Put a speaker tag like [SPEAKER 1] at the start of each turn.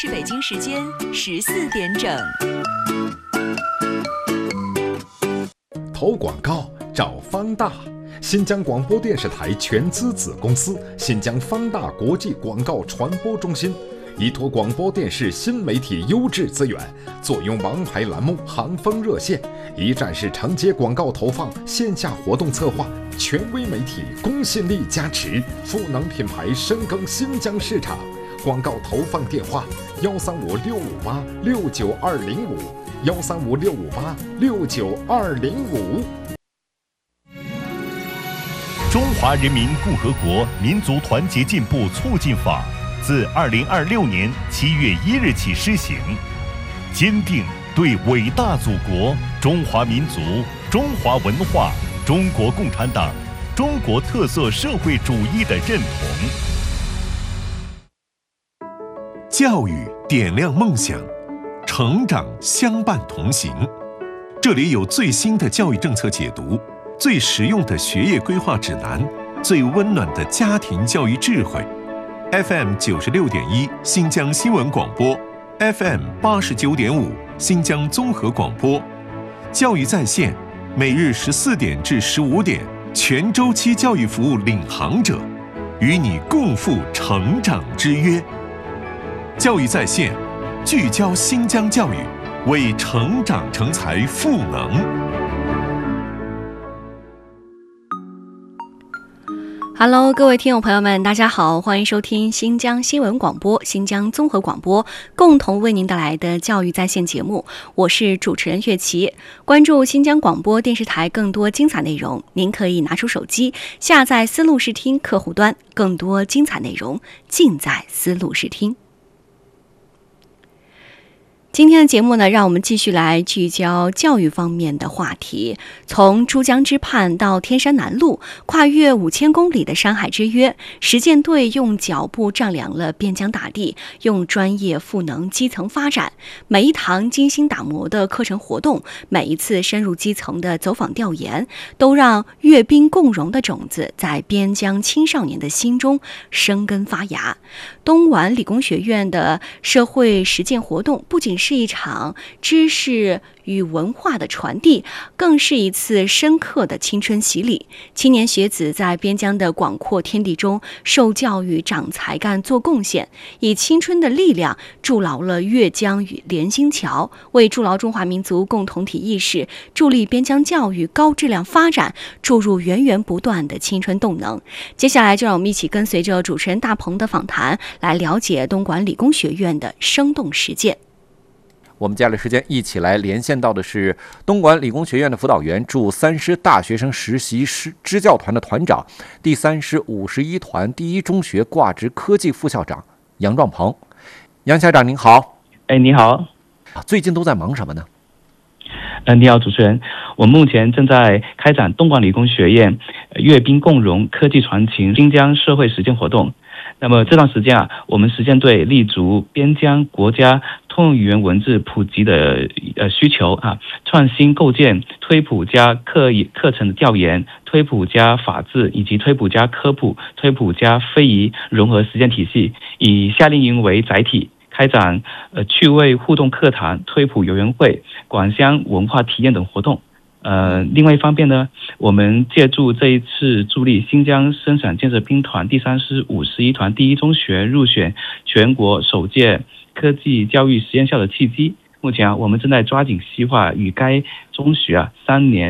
[SPEAKER 1] 是北京时间14点整。
[SPEAKER 2] 投广告找方大，新疆广播电视台全资子公司新疆方大国际广告传播中心，依托广播电视新媒体优质资源，坐拥王牌栏目韩风热线，一站式承接广告投放、线下活动策划，权威媒体公信力加持，赋能品牌深耕新疆市场。广告投放电话：135-658-69205，135-658-69205。
[SPEAKER 3] 中华人民共和国民族团结进步促进法自2026年7月1日起施行，坚定对伟大祖国、中华民族、中华文化、中国共产党、中国特色社会主义的认同。
[SPEAKER 4] 教育点亮梦想，成长相伴同行。这里有最新的教育政策解读，最实用的学业规划指南，最温暖的家庭教育智慧。FM 96.1新疆新闻广播， FM 89.5新疆综合广播，教育在线，每日14点至15点，全周期教育服务领航者，与你共赴成长之约。教育在线，聚焦新疆教育，为成长成才赋能。
[SPEAKER 5] Hello， 各位听众朋友们，大家好，欢迎收听新疆新闻广播、新疆综合广播共同为您带来的教育在线节目，我是主持人岳琪。关注新疆广播电视台更多精彩内容，您可以拿出手机下载思路视听客户端，更多精彩内容尽在思路视听。今天的节目呢，让我们继续来聚焦教育方面的话题。从珠江之畔到天山南路，跨越5000公里的山海之约，实践队用脚步丈量了边疆大地，用专业赋能基层发展。每一堂精心打磨的课程活动，每一次深入基层的走访调研，都让阅兵共荣的种子在边疆青少年的心中生根发芽。东莞理工学院的社会实践活动不仅是一场知识与文化的传递，更是一次深刻的青春洗礼。青年学子在边疆的广阔天地中受教育、长才干、做贡献，以青春的力量筑牢了越江与连心桥，为筑牢中华民族共同体意识、助力边疆教育高质量发展注入源源不断的青春动能。接下来就让我们一起跟随着主持人大鹏的访谈，来了解东莞理工学院的生动实践。
[SPEAKER 6] 我们接下来时间一起来连线到的是东莞理工学院的辅导员，驻3师大学生实习支教团的团长，第3师51团第一中学挂职科技副校长杨壮鹏。杨校长您好。
[SPEAKER 7] 你好。
[SPEAKER 6] 最近都在忙什么呢？
[SPEAKER 7] 你好，主持人。我目前正在开展东莞理工学院阅兵共荣科技传情新疆社会实践活动。那么这段时间我们实践队立足边疆国家通用语言文字普及的需求创新构建推普加课程的调研、推普加法治以及推普加科普、推普加非遗融合实践体系，以夏令营为载体，开展趣味互动课堂、推普游园会、广乡文化体验等活动。另外一方面呢，我们借助这一次助力新疆生产建设兵团第3师51团第一中学入选全国首届科技教育实验校的契机，目前我们正在抓紧细化与该中学3年